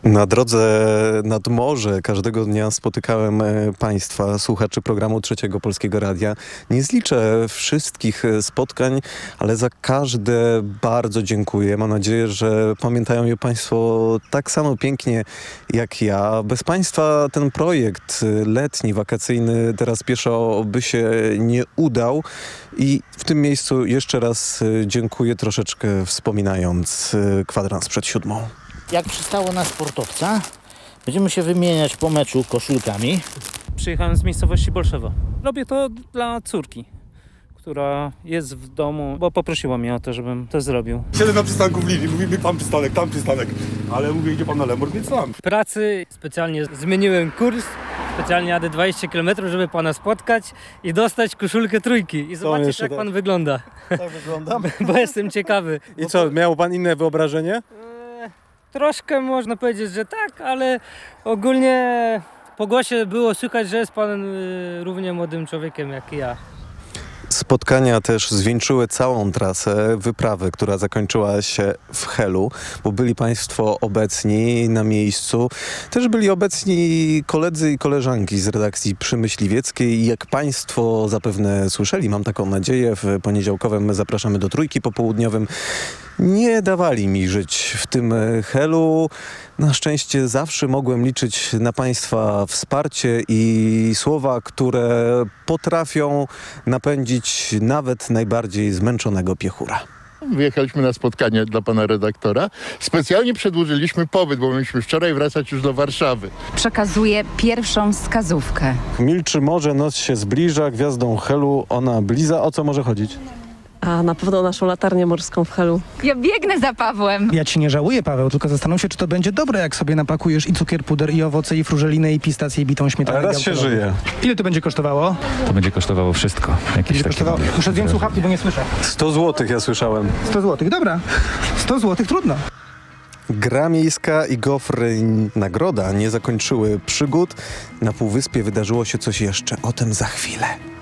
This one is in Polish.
Na drodze nad morze każdego dnia spotykałem Państwa, słuchaczy programu Trzeciego Polskiego Radia. Nie zliczę wszystkich spotkań, ale za każde bardzo dziękuję. Mam nadzieję, że pamiętają je Państwo tak samo pięknie jak ja. Bez Państwa ten projekt letni, wakacyjny teraz pieszo by się nie udał. I w tym miejscu jeszcze raz dziękuję, troszeczkę wspominając kwadrans przed 7. Jak przystało na sportowca, będziemy się wymieniać po meczu koszulkami. Przyjechałem z miejscowości Bolszewo. Robię to dla córki, która jest w domu, bo poprosiła mnie o to, żebym to zrobił. Siedzę na przystanku w Libii, mówi mi tam przystanek, ale mówię, idzie pan na Lemor, więc tam. W pracy specjalnie zmieniłem kurs, specjalnie jadę 20 km, żeby pana spotkać i dostać koszulkę Trójki. I zobaczyć, jak pan wygląda. Tak wyglądam. Bo jestem ciekawy. I co, miał pan inne wyobrażenie? Troszkę można powiedzieć, że tak, ale ogólnie po głosie było słychać, że jest pan równie młodym człowiekiem jak i ja. Spotkania też zwieńczyły całą trasę wyprawy, która zakończyła się w Helu, bo byli Państwo obecni na miejscu. Też byli obecni koledzy i koleżanki z redakcji przemyśliwieckiej i jak Państwo zapewne słyszeli, mam taką nadzieję, w poniedziałkowym Zapraszamy do Trójki popołudniowym nie dawali mi żyć w tym Helu. Na szczęście zawsze mogłem liczyć na Państwa wsparcie i słowa, które potrafią napędzić nawet najbardziej zmęczonego piechura. Wyjechaliśmy na spotkanie dla pana redaktora. Specjalnie przedłużyliśmy pobyt, bo mieliśmy wczoraj wracać już do Warszawy. Przekazuję pierwszą wskazówkę. Milczy morze, noc się zbliża, gwiazdą Helu ona bliza. O co może chodzić? A na pewno naszą latarnię morską w Helu. Ja biegnę za Pawłem. Ja ci nie żałuję, Paweł, tylko zastanów się, czy to będzie dobre, jak sobie napakujesz i cukier, puder, i owoce, i frużelinę, i pistację, i bitą śmietanę. Ale raz się żyje. Ile to będzie kosztowało? To będzie kosztowało wszystko. Będzie kosztowało. Muszę zdjąć słuchawki, bo nie słyszę. 100 złotych ja słyszałem. 100 złotych, dobra. 100 złotych, trudno. Gra miejska i gofry nagroda nie zakończyły przygód. Na Półwyspie wydarzyło się coś jeszcze. O tym za chwilę.